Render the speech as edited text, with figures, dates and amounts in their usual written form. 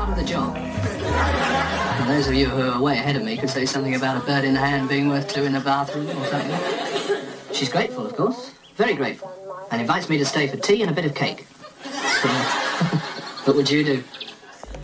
part of the job. And those of you who are way ahead of me could say something about a bird in the hand being worth two in the bathroom or something. She's grateful, of course. Very grateful. And invites me to stay for tea and a bit of cake. So, what would you do?